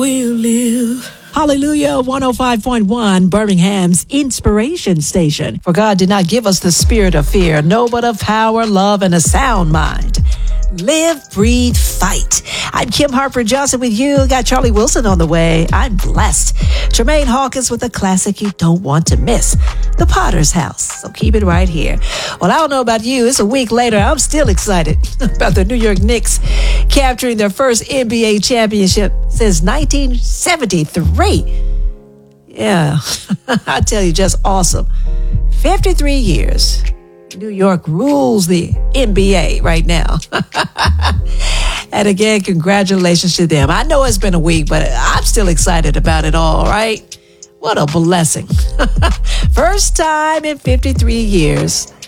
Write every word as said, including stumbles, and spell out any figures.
We'll live. Hallelujah, one oh five point one, Birmingham's inspiration station. For God did not give us the spirit of fear, no, but of power, love, and a sound mind. Live, breathe, fight. I'm Kim Harper Johnson with you. Got Charlie Wilson on the way. I'm blessed. Tremaine Hawkins with a classic you don't want to miss. The Potter's House. So keep it right here. Well, I don't know about you. It's a week later. I'm still excited about the New York Knicks capturing their first N B A championship since nineteen seventy-three. Yeah, I tell you, just awesome. fifty-three years. New York rules the N B A right now. And again, congratulations to them. I know it's been a week, but I'm still excited about it all, right? What a blessing. First time in fifty-three years